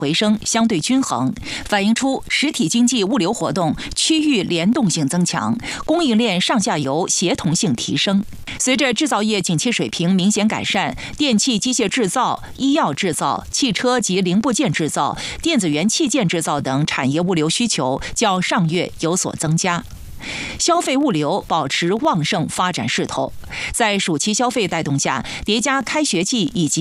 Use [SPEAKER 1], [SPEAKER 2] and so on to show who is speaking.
[SPEAKER 1] 回升相对均衡，反映出实体经济物流活动区域联动性增强，供应链上下游协同性提升。随着制造业景气水平明显改善，电气机械制造、医药制造、汽车及零部件制造、电子元器件制造等产业物流需求较上月有所增加。消费物流保持旺盛发展势头，在暑期消费带动下，叠加开学季以及